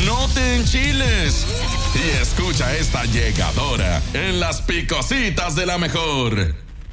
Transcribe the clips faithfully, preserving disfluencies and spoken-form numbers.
no te enchiles y escucha esta llegadora en las Picositas de la Mejor.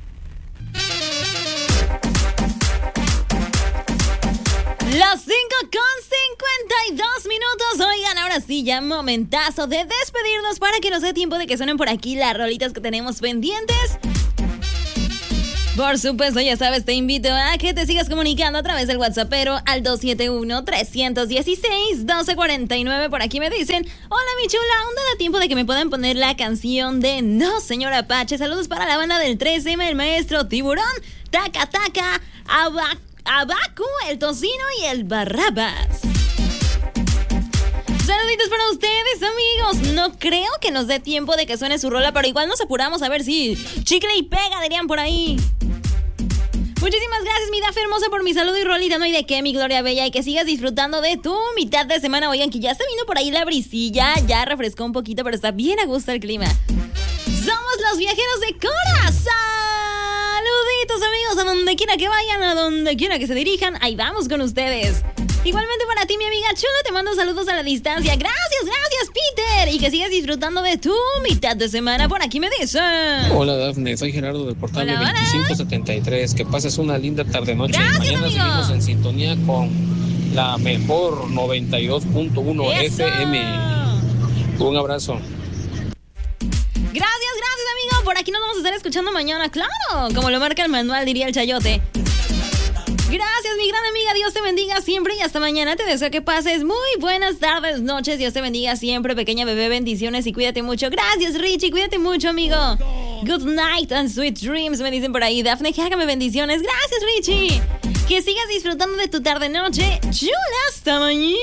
Las cinco con cincuenta y dos minutos. Oigan, ahora sí, ya momentazo de despedirnos para que nos dé tiempo de que suenen por aquí las rolitas que tenemos pendientes. Por supuesto, ya sabes, te invito a que te sigas comunicando a través del WhatsApp, pero al dos siete uno, tres uno seis, uno dos cuatro nueve. Por aquí me dicen: hola, mi chula, ¿aún da tiempo de que me puedan poner la canción de No, Señor Apache? Saludos para la banda del tres eme, el maestro Tiburón, Taca Taca, Abac Abacu, el Tocino y el Barrabas. Saluditos para ustedes, amigos. No creo que nos dé tiempo de que suene su rola, pero igual nos apuramos a ver si chicle y pega, dirían por ahí. Muchísimas gracias, mi Daf hermosa, por mi saludo y rolita. No hay de qué, mi Gloria Bella. Y que sigas disfrutando de tu mitad de semana. Oigan, que ya se vino por ahí la brisilla. Ya refrescó un poquito, pero está bien a gusto el clima. Somos los viajeros de Cora. Saluditos, amigos, a donde quiera que vayan, a donde quiera que se dirijan. Ahí vamos con ustedes. Igualmente para ti, mi amiga chula, te mando saludos a la distancia. Gracias, gracias, Peter. Y que sigas disfrutando de tu mitad de semana. Por aquí me dicen: hola, Dafne, soy Gerardo del portal de veinticinco setenta y tres. Que pases una linda tarde-noche. Gracias, mañana amigo. seguimos en sintonía con la mejor noventa y dos punto uno F M. Un abrazo. Gracias, gracias, amigo. Por aquí nos vamos a estar escuchando mañana, claro. Como lo marca el manual, diría el chayote. Gracias, mi gran amiga. Dios te bendiga siempre y hasta mañana. Te deseo que pases muy buenas tardes, noches. Dios te bendiga siempre, pequeña bebé. Bendiciones y cuídate mucho. Gracias, Richie. Cuídate mucho, amigo. Good night and sweet dreams, me dicen por ahí. Dafne, que hágame bendiciones. Gracias, Richie. Que sigas disfrutando de tu tarde-noche. Chula, hasta mañana.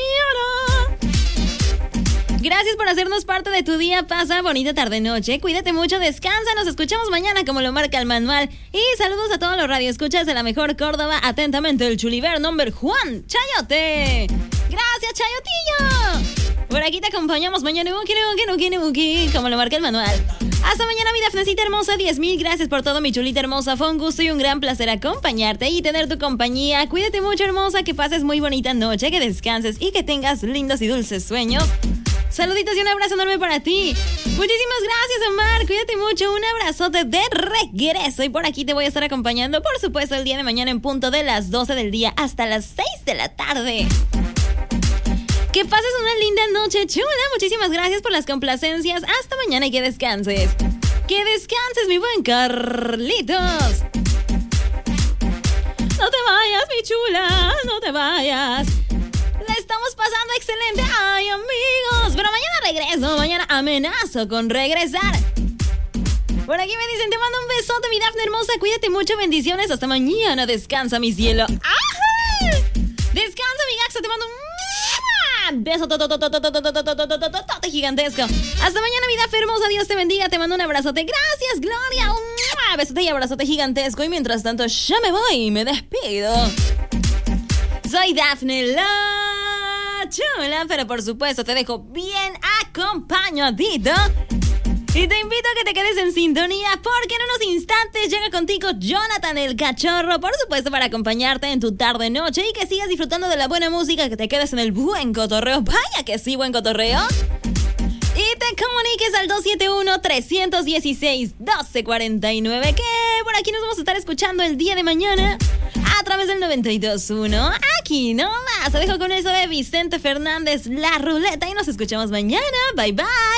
Gracias por hacernos parte de tu día. Pasa bonita tarde-noche. Cuídate mucho, descansa. Nos escuchamos mañana como lo marca el manual. Y saludos a todos los radioescuchas de la mejor Córdoba. Atentamente, el Chuliver number Juan Chayote. Gracias, Chayotillo. Por aquí te acompañamos mañana. Buki, buki, buki, buki, como lo marca el manual. Hasta mañana, mi Dafnecita hermosa. diez mil gracias por todo, mi chulita hermosa. Fue un gusto y un gran placer acompañarte y tener tu compañía. Cuídate mucho, hermosa. Que pases muy bonita noche. Que descanses y que tengas lindos y dulces sueños. Saluditos y un abrazo enorme para ti. Muchísimas gracias, Omar. Cuídate mucho. Un abrazote de regreso. Y por aquí te voy a estar acompañando, por supuesto, el día de mañana en punto de las doce del día hasta las seis de la tarde. Que pases una linda noche, chula. Muchísimas gracias por las complacencias. Hasta mañana y que descanses. Que descanses, mi buen Carlitos. No te vayas, mi chula. No te vayas. La estamos pasando excelente. Ay, amigos. Pero mañana regreso. Mañana amenazo con regresar. Por aquí me dicen: te mando un besote, mi Dafne hermosa. Cuídate mucho, bendiciones. Hasta mañana. Descansa, mi cielo. ¡Ajá! Descansa, mi gaxa. Te mando un beso gigantesco. Hasta mañana, mi Dafne hermosa. Dios te bendiga. Te mando un abrazote. Gracias, Gloria. Un besote y abrazote gigantesco. Y mientras tanto, ya me voy y me despido. Soy Dafne la chula, pero por supuesto te dejo bien acompañadito. Y te invito a que te quedes en sintonía, porque en unos instantes llega contigo Jonathan el Cachorro, por supuesto, para acompañarte en tu tarde-noche y que sigas disfrutando de la buena música, que te quedes en el buen cotorreo. Vaya que sí, buen cotorreo. Y te comuniques al dos siete uno, tres uno seis, uno dos cuatro nueve, que por aquí nos vamos a estar escuchando el día de mañana a través del noventa y dos punto uno. Aquí nomás. Te dejo con eso de Vicente Fernández, La Ruleta, y nos escuchamos mañana. Bye, bye.